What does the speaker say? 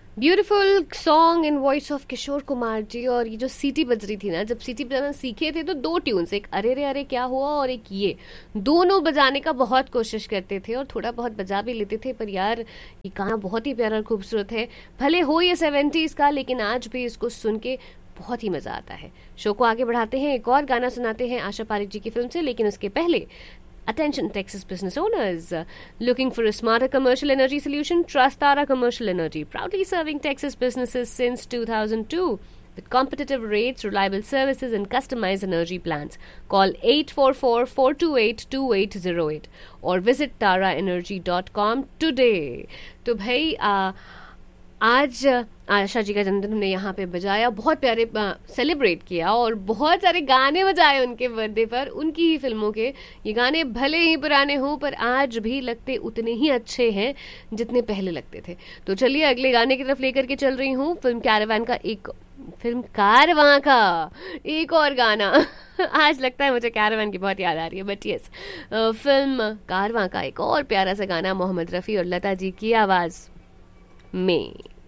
Beautiful song in voice of Kishore Kumar ji. और ये जो सीटी बज रही थी ना, जब सीटी बजाना सीखे थे तो दो ट्यून्स, एक अरे रे अरे क्या हुआ और एक ये, दोनों बजाने का बहुत कोशिश करते थे और थोड़ा बहुत बजा भी लेते थे। पर यार ये गाना बहुत ही प्यारा और खूबसूरत है, भले हो ये 70s का, लेकिन आज भी इसको सुन के बहुत ही मजा आता है। शो को आगे बढ़ाते हैं, एक और गाना सुनाते हैं आशा पारिक जी की फिल्म से, लेकिन उसके पहले Attention Texas business owners. Looking for a smarter commercial energy solution? Trust Tara Commercial Energy, proudly serving Texas businesses since 2002. With competitive rates, reliable services, and customized energy plans. Call 844-428-2808 or visit taraenergy.com today. तो भाई आज आशा जी का जन्मदिन हमने यहाँ पे बजाया, बहुत प्यारे सेलिब्रेट किया और बहुत सारे गाने बजाए उनके बर्थडे पर, उनकी ही फिल्मों के। ये गाने भले ही पुराने हों पर आज भी लगते उतने ही अच्छे हैं जितने पहले लगते थे। तो चलिए अगले गाने की तरफ लेकर के चल रही हूँ। फिल्म कारवां का एक और गाना आज लगता है मुझे कारवां की बहुत याद आ रही है, बट यस, फिल्म कारवां का एक और प्यारा सा गाना मोहम्मद रफ़ी और लता जी की आवाज़ में।